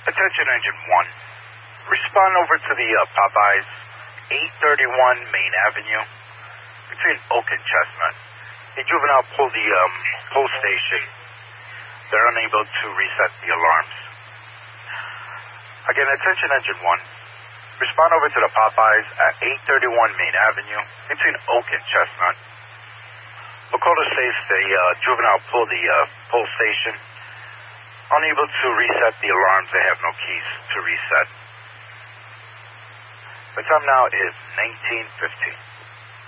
Attention Engine 1. Respond over to the Popeyes, 831 Main Avenue, between Oak and Chestnut. A juvenile pulled the pole station. They're unable to reset the alarms. Again, attention Engine 1. Respond over to the Popeyes at 831 Main Avenue, between Oak and Chestnut. Lakota states the juvenile pulled the pole station. Unable to reset the alarms, they have no keys to reset. The time now is 19:15.